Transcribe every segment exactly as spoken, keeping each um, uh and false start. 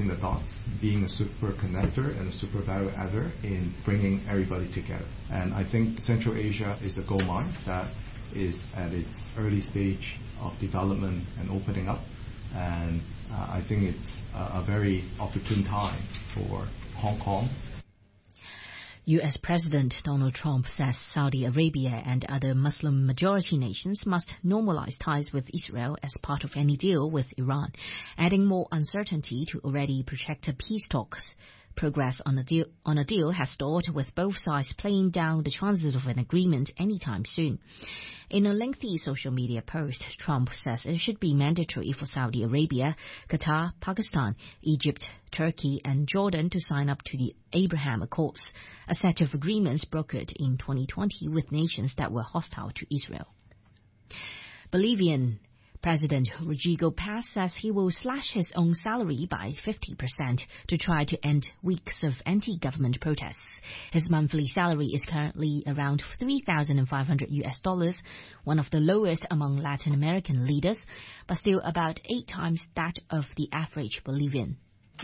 connecting the dots, being a super connector and a super value adder in bringing everybody together. And I think Central Asia is a gold mine that is at its early stage of development and opening up. And uh, I think it's a, a very opportune time for Hong Kong. U S President Donald Trump says Saudi Arabia and other Muslim-majority nations must normalize ties with Israel as part of any deal with Iran, adding more uncertainty to already protracted peace talks. Progress on a deal, on a deal has stalled, with both sides playing down the chances of an agreement anytime soon. In a lengthy social media post, Trump says it should be mandatory for Saudi Arabia, Qatar, Pakistan, Egypt, Turkey and Jordan to sign up to the Abraham Accords, a set of agreements brokered in twenty twenty with nations that were hostile to Israel. Bolivian President Rodrigo Paz says he will slash his own salary by fifty percent to try to end weeks of anti-government protests. His monthly salary is currently around three thousand five hundred U S dollars, one of the lowest among Latin American leaders, but still about eight times that of the average Bolivian. I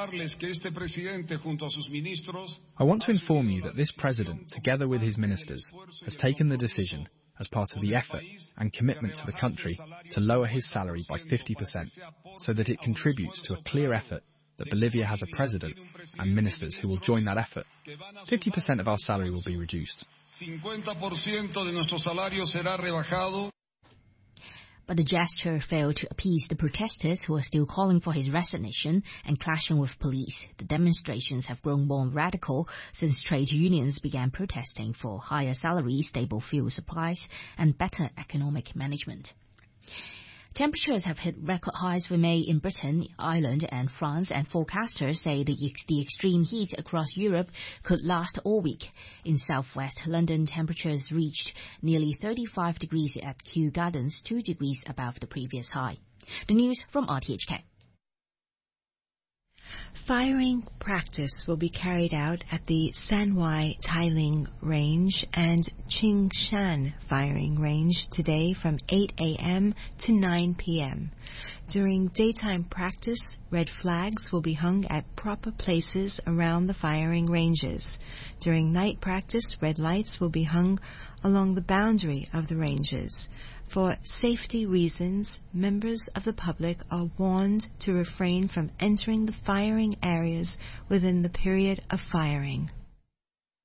want to inform you that this president, together with his ministers, has taken the decision, as part of the effort and commitment to the country, to lower his salary by fifty percent, so that it contributes to a clear effort that Bolivia has a president and ministers who will join that effort. fifty percent of our salary will be reduced. But the gesture failed to appease the protesters, who are still calling for his resignation and clashing with police. The demonstrations have grown more radical since trade unions began protesting for higher salaries, stable fuel supplies, and better economic management. Temperatures have hit record highs for May in Britain, Ireland and France, and forecasters say the, the extreme heat across Europe could last all week. In southwest London, temperatures reached nearly thirty-five degrees at Kew Gardens, two degrees above the previous high. The news from R T H K. Firing practice will be carried out at the Sanwai Tailing Range and Qingshan Firing Range today from eight a.m. to nine p.m. During daytime practice, red flags will be hung at proper places around the firing ranges. During night practice, red lights will be hung along the boundary of the ranges. For safety reasons, members of the public are warned to refrain from entering the firing areas within the period of firing.